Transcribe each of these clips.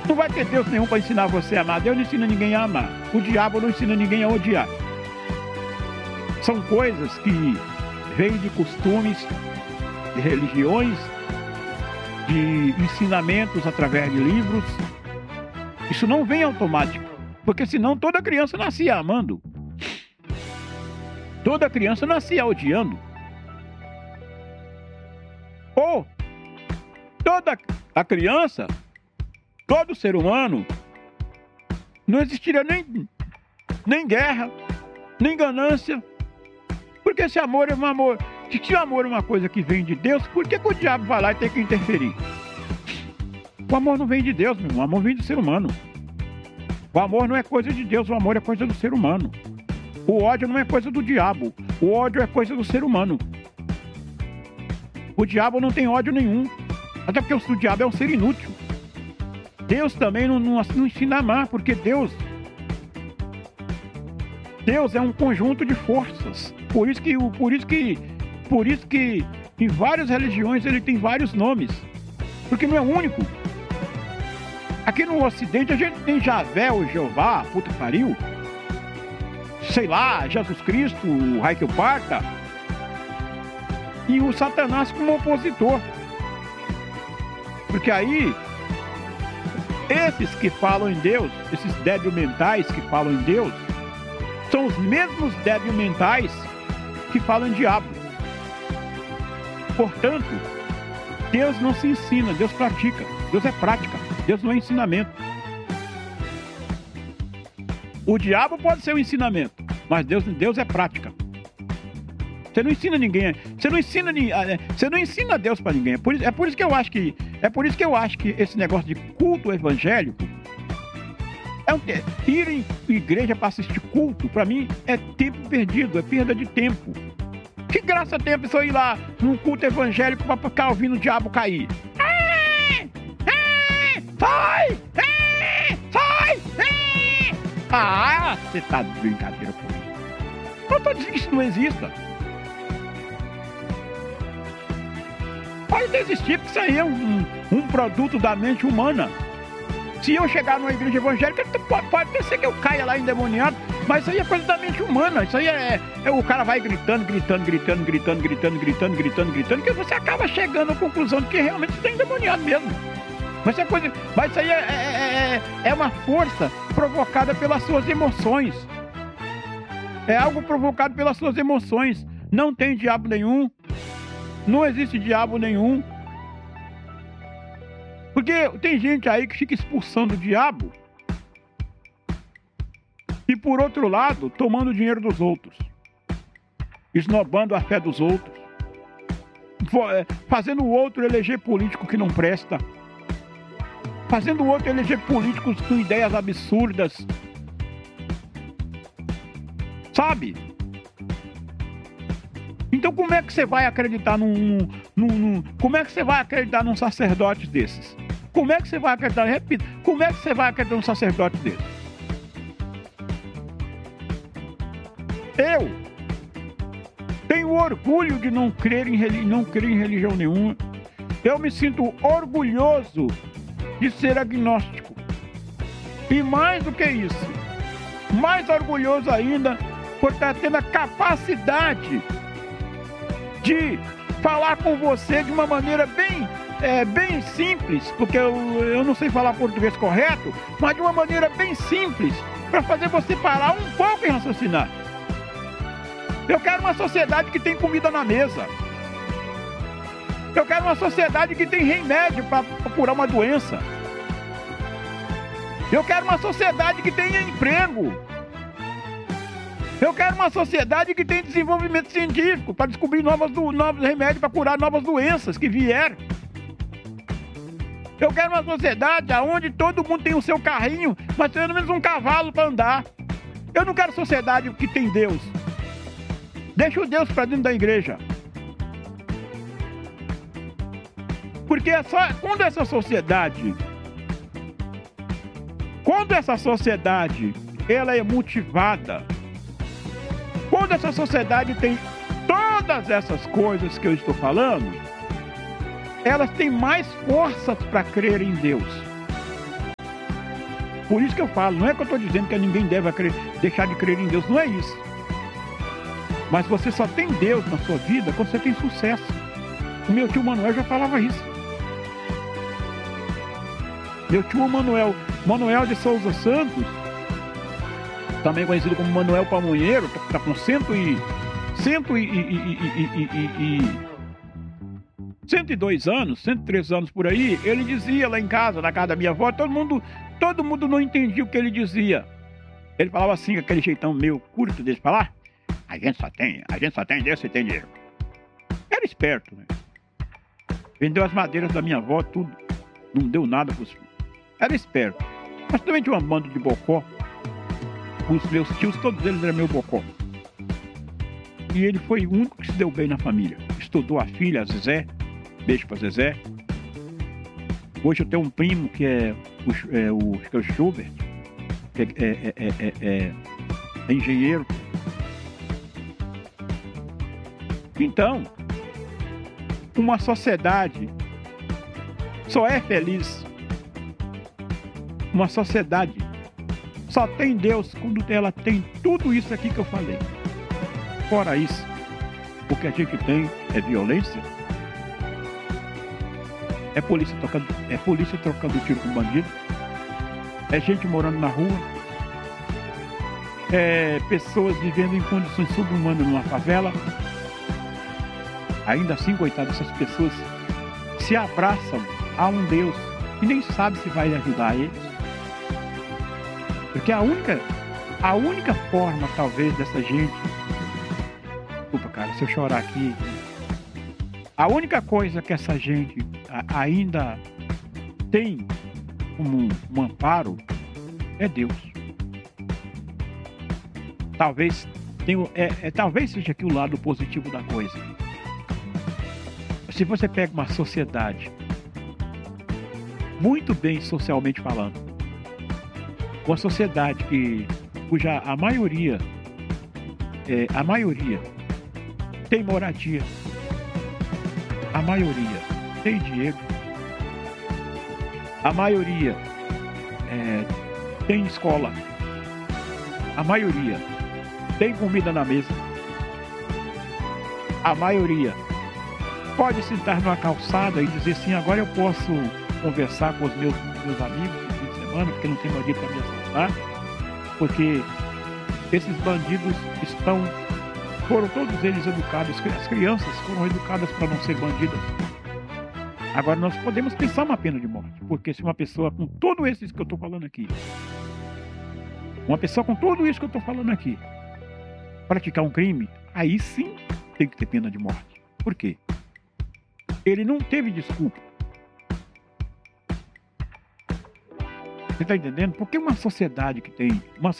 Não vai ter Deus nenhum para ensinar você a amar. Deus não ensina ninguém a amar. O diabo não ensina ninguém a odiar. São coisas que vêm de costumes, de religiões, de ensinamentos através de livros. Isso não vem automático, porque senão toda criança nascia amando. Toda criança nascia odiando. Ou toda a criança, todo ser humano, não existiria nem guerra, nem ganância. Porque esse amor é um amor. Se o amor é uma coisa que vem de Deus, por que o diabo vai lá e tem que interferir? O amor não vem de Deus, meu irmão. O amor vem do ser humano. O amor não é coisa de Deus, o amor é coisa do ser humano. O ódio não é coisa do diabo. O ódio é coisa do ser humano. O diabo não tem ódio nenhum. Até porque o diabo é um ser inútil. Deus também não ensina a amar, porque Deus é um conjunto de forças. Por isso que em várias religiões ele tem vários nomes. Porque não é único. Aqui no Ocidente a gente tem Javé, ou Jeová, puta que pariu. Sei lá, Jesus Cristo, o Raio que o parta. E o Satanás como opositor. Porque aí, esses que falam em Deus, esses débil mentais que falam em Deus, são os mesmos débil mentais que falam em diabo. Portanto, Deus não se ensina, Deus pratica. Deus é prática, Deus não é ensinamento. O diabo pode ser um ensinamento, mas Deus é prática. Você não ensina ninguém, você não ensina Deus para ninguém. É por isso que eu acho que esse negócio de culto evangélico ir em igreja para assistir culto, para mim, é tempo perdido, é perda de tempo. Que graça tem a pessoa ir lá num culto evangélico para ficar ouvindo o diabo cair? Sai! Sai! Ah, você tá de brincadeira comigo. Eu tô dizendo que isso não exista. Pode desistir, porque isso aí é um produto da mente humana. Se eu chegar numa igreja evangélica, pode ser que eu caia lá endemoniado, mas isso aí é coisa da mente humana. Isso aí o cara vai gritando, que você acaba chegando à conclusão de que realmente você está endemoniado mesmo. Mas isso aí é uma força provocada pelas suas emoções. É algo provocado pelas suas emoções. Não tem diabo nenhum. Não existe diabo nenhum. Porque tem gente aí que fica expulsando o diabo e, por outro lado, tomando o dinheiro dos outros, esnobando a fé dos outros, fazendo o outro eleger político que não presta, fazendo o outro eleger políticos com ideias absurdas. Sabe? Então como é que você vai acreditar como é que você vai acreditar num sacerdote desses? Como é que você vai acreditar? Repito, como é que você vai acreditar num sacerdote desses? Eu tenho orgulho de não crer em religião nenhuma. Eu me sinto orgulhoso de ser agnóstico. E mais do que isso, mais orgulhoso ainda por estar tendo a capacidade de falar com você de uma maneira bem simples, porque eu não sei falar português correto, mas de uma maneira bem simples, para fazer você parar um pouco e raciocinar. Eu quero uma sociedade que tem comida na mesa. Eu quero uma sociedade que tem remédio para curar uma doença. Eu quero uma sociedade que tenha emprego. Eu quero uma sociedade que tenha desenvolvimento científico para descobrir novos remédios para curar novas doenças que vieram. Eu quero uma sociedade onde todo mundo tem o seu carrinho, mas pelo menos um cavalo para andar. Eu não quero sociedade que tem Deus. Deixa o Deus para dentro da igreja. Porque é só quando essa sociedade ela é motivada, quando essa sociedade tem todas essas coisas que eu estou falando, elas têm mais forças para crer em Deus. Por isso que eu falo, não é que eu estou dizendo que ninguém deve deixar de crer em Deus, não é isso. Mas você só tem Deus na sua vida quando você tem sucesso. O meu tio Manuel já falava isso. Meu tio Manuel de Souza Santos, também conhecido como Manuel Pamonheiro, está com 102 anos, 103 anos por aí. Ele dizia lá em casa, na casa da minha avó, todo mundo não entendia o que ele dizia. Ele falava assim, com aquele jeitão meio curto dele falar: a gente só tem Deus se tem dinheiro. Era esperto, né? Vendeu as madeiras da minha avó, tudo. Não deu nada pros filhos. Era esperto. Mas também tinha uma banda de bocó. Os meus tios, todos eles eram meu bocó. E ele foi o único que se deu bem na família. Estudou a filha, a Zezé. Beijo pra Zezé. Hoje eu tenho um primo que é o Schubert, que é engenheiro. Então, uma sociedade só é feliz. Uma sociedade só tem Deus quando ela tem tudo isso aqui que eu falei. Fora isso, o que a gente tem é violência, é polícia trocando tiro com bandido, é gente morando na rua, é pessoas vivendo em condições subhumanas numa favela. Ainda assim, coitado, essas pessoas se abraçam a um Deus e nem sabe se vai ajudar eles. Porque a única forma, talvez, dessa gente... Desculpa, cara, se eu chorar aqui... A única coisa que essa gente ainda tem como um amparo é Deus. Talvez seja aqui o lado positivo da coisa. Se você pega uma sociedade muito bem socialmente falando, uma sociedade cuja a maioria tem moradia, a maioria tem dinheiro, a maioria tem escola, a maioria tem comida na mesa, a maioria pode sentar numa calçada e dizer assim: agora eu posso conversar com os meus amigos no fim de semana, porque não tem bandido para me assaltar, porque esses bandidos foram todos eles educados, as crianças foram educadas para não ser bandidas. Agora nós podemos pensar uma pena de morte, porque se uma pessoa com tudo isso que eu estou falando aqui, praticar um crime, aí sim tem que ter pena de morte. Por quê? Ele não teve desculpa. Você está entendendo? Porque uma sociedade que tem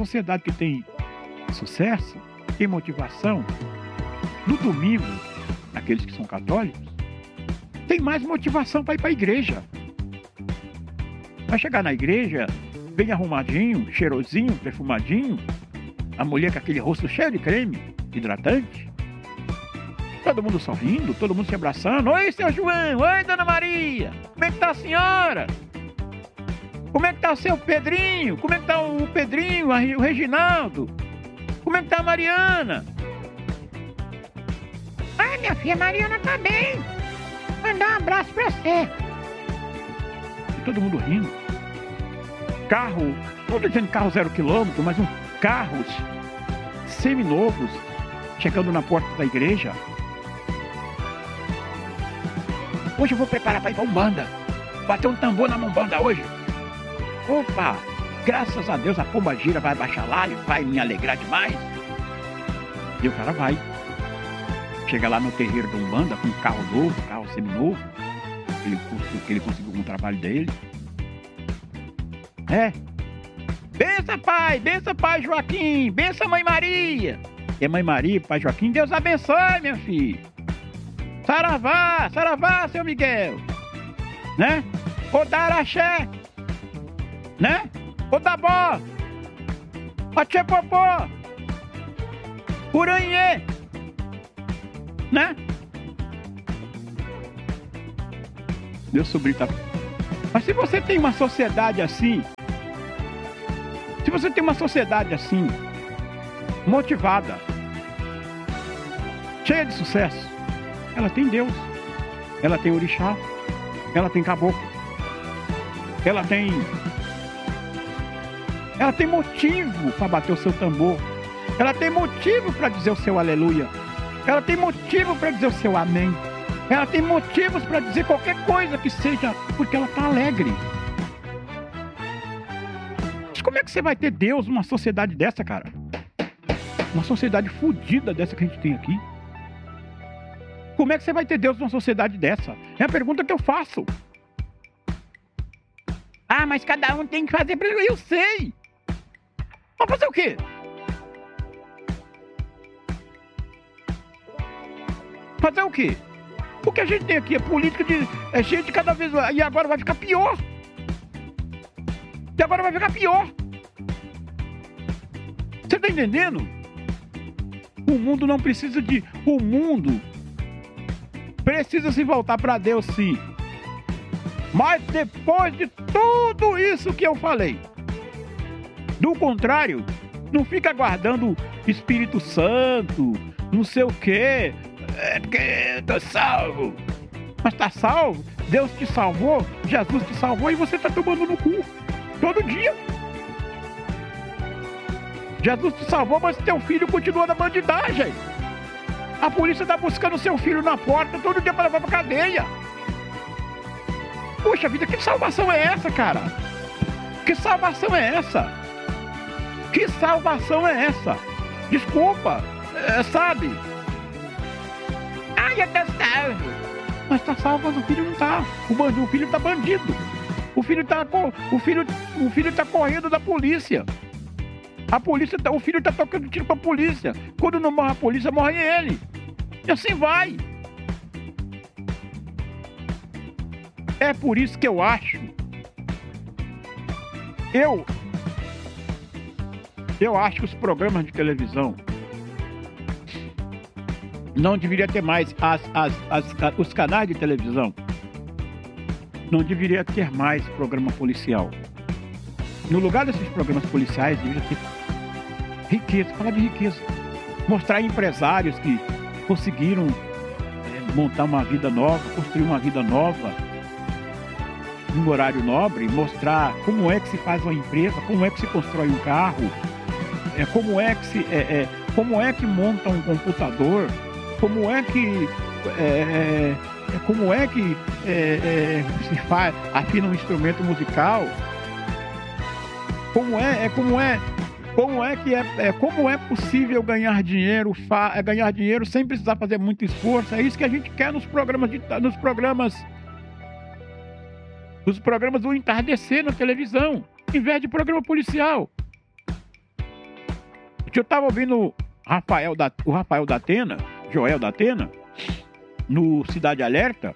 sucesso, tem motivação, no domingo, aqueles que são católicos, tem mais motivação para ir para a igreja. Vai chegar na igreja, bem arrumadinho, cheirosinho, perfumadinho, a mulher com aquele rosto cheio de creme, hidratante, todo mundo sorrindo, todo mundo se abraçando. Oi, seu João, oi, dona Maria, como é que tá a senhora? Como é que tá o seu Pedrinho? Como é que tá o Pedrinho, o Reginaldo? Como é que tá a Mariana? Ai, minha filha, a Mariana tá bem. Mandar um abraço pra você. E todo mundo rindo. Carro, não tô dizendo carro 0 km, mas carros seminovos chegando na porta da igreja. Hoje eu vou preparar pra ir pra Umbanda. Bater um tambor na Umbanda hoje. Opa, graças a Deus a pomba gira vai baixar lá e vai me alegrar demais. E o cara vai. Chega lá no terreiro da Umbanda com um carro novo, carro seminovo, que ele conseguiu com o trabalho dele. Bença pai Joaquim, bença mãe Maria. E a mãe Maria, pai Joaquim, Deus abençoe, meu filho. Saravá, saravá, seu Miguel. Né? Ô Daraxé. Né? Ô Dabó. Atchê Popó. Uranhê. Né? Meu sobrinho tá... Mas se você tem uma sociedade assim, você tem uma sociedade assim, motivada, cheia de sucesso, ela tem Deus, ela tem orixá, ela tem caboclo, ela tem motivo para bater o seu tambor, ela tem motivo para dizer o seu aleluia, ela tem motivo para dizer o seu amém, ela tem motivos para dizer qualquer coisa que seja, porque ela está alegre. Mas como é que você vai ter Deus numa sociedade dessa, cara? Uma sociedade fodida dessa que a gente tem aqui. Como é que você vai ter Deus numa sociedade dessa? É a pergunta que eu faço. Ah, mas cada um tem que fazer pra ele. Eu sei. Mas fazer o quê? Fazer o quê? O que a gente tem aqui é política é gente cada vez mais. E agora vai ficar pior. E agora vai ficar pior. Você tá entendendo? O mundo não precisa de... O mundo precisa se voltar para Deus, sim. Mas depois de tudo isso que eu falei. Do contrário, não fica aguardando Espírito Santo, não sei o quê. É porque eu tô salvo. Mas tá salvo? Deus te salvou, Jesus te salvou e você tá tomando no cu. Todo dia. Jesus te salvou, mas teu filho continua na bandidagem. A polícia tá buscando seu filho na porta todo dia para levar pra cadeia. Poxa vida, que salvação é essa, cara? Que salvação é essa? Que salvação é essa? Desculpa, sabe? Ai, eu tô salvo. Mas tá salvo, mas o filho não tá. O filho tá bandido. O filho tá correndo da polícia. O filho tá tocando tiro pra polícia. Quando não morre a polícia, morre ele. E assim vai. É por isso que eu acho. Eu acho que os programas de televisão não deveria ter mais os canais de televisão. Não deveria ter mais programa policial. No lugar desses programas policiais, deveria ter riqueza, falar de riqueza. Mostrar empresários que conseguiram montar uma vida nova, construir uma vida nova, num horário nobre, mostrar como é que se faz uma empresa, como é que se constrói um carro, como é que monta um computador, como é que se faz, afina um instrumento musical, como é possível ganhar dinheiro sem precisar fazer muito esforço. É isso que a gente quer nos programas do entardecer na televisão, em vez de programa policial. Eu estava ouvindo o Rafael da Atena, Joel da Atena, no Cidade Alerta,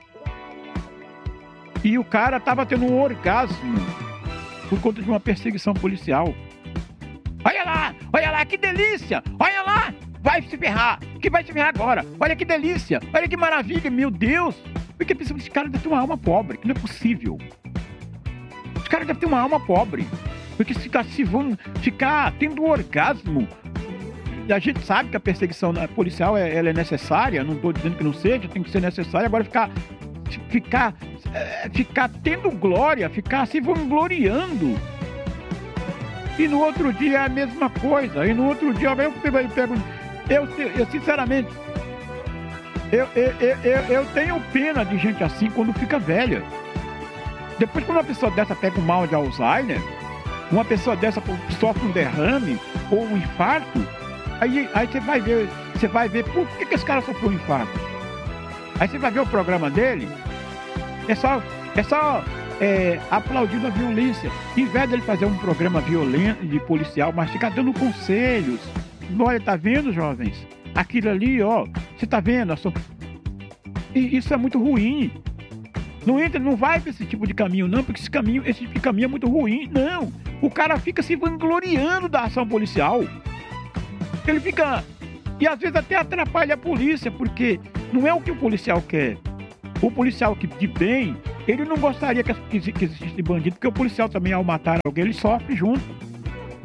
e o cara estava tendo um orgasmo por conta de uma perseguição policial. Olha lá, que delícia! Olha lá, vai se ferrar agora. Olha que delícia, olha que maravilha, meu Deus! Porque pensa que esse cara deve ter uma alma pobre, que não é possível. Esse cara deve ter uma alma pobre, porque se vão ficar tendo um orgasmo. A gente sabe que a perseguição policial ela é necessária, não estou dizendo que não seja, tem que ser necessária. Agora ficar tendo glória, ficar se vangloriando. E no outro dia é a mesma coisa. E no outro dia eu sinceramente, eu tenho pena de gente assim quando fica velha. Depois, quando uma pessoa dessa pega um mal de Alzheimer, uma pessoa dessa sofre um derrame ou um infarto, aí você vai ver por que esse cara sofreu um infarto. Aí você vai ver o programa dele, é só aplaudindo a violência. Em vez dele fazer um programa violento de policial, mas ficar dando conselhos. Olha, tá vendo, jovens? Aquilo ali, ó, você tá vendo? E isso é muito ruim. Não vai pra esse tipo de caminho, não, porque esse tipo de caminho é muito ruim. Não, o cara fica se vangloriando da ação policial. Ele fica... E às vezes até atrapalha a polícia, porque não é o que o policial quer. O policial que de bem, ele não gostaria que existisse bandido, porque o policial também, ao matar alguém, ele sofre junto.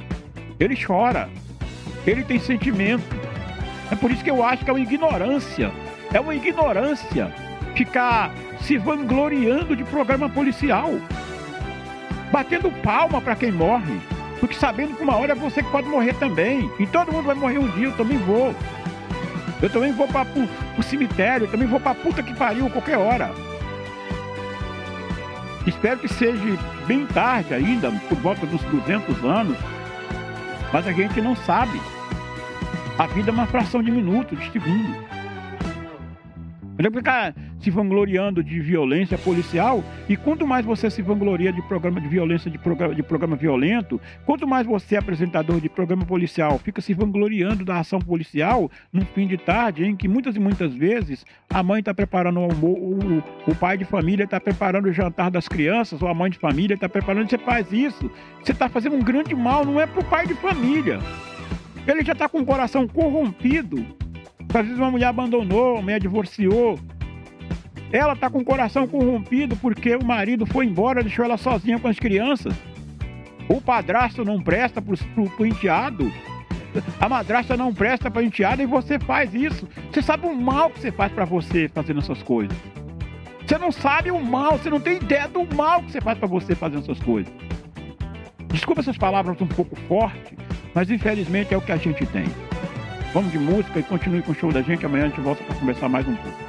Ele chora. Ele tem sentimento. É por isso que eu acho que é uma ignorância. É uma ignorância ficar se vangloriando de programa policial. Batendo palma para quem morre. Porque sabendo que uma hora é você que pode morrer também. E todo mundo vai morrer um dia, eu também vou. Eu também vou para o cemitério, eu também vou para puta que pariu qualquer hora. Espero que seja bem tarde ainda, por volta dos 200 anos. Mas a gente não sabe. A vida é uma fração de minuto, de segundo. Não ficar se vangloriando de violência policial, e quanto mais você se vangloria de programa de violência, de programa violento, quanto mais você, apresentador de programa policial, fica se vangloriando da ação policial no fim de tarde, em que muitas e muitas vezes a mãe está preparando o almoço, o pai de família está preparando o jantar das crianças, ou a mãe de família está preparando. Você faz isso, você está fazendo um grande mal, não é para o pai de família. Ele já está com o coração corrompido. Às vezes uma mulher abandonou, uma mulher divorciou. Ela está com o coração corrompido porque o marido foi embora, deixou ela sozinha com as crianças. O padrasto não presta pro enteado. A madrasta não presta para enteada e você faz isso. Você sabe o mal que você faz para você fazendo essas coisas. Você não sabe o mal, você não tem ideia do mal que você faz para você fazendo essas coisas. Desculpa essas palavras um pouco fortes, mas infelizmente é o que a gente tem. Vamos de música e continue com o show da gente. Amanhã a gente volta para conversar mais um pouco.